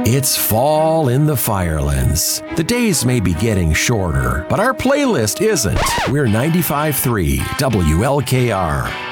It's fall in the Firelands. The days may be getting shorter, but our playlist isn't. We're 95.3 WLKR.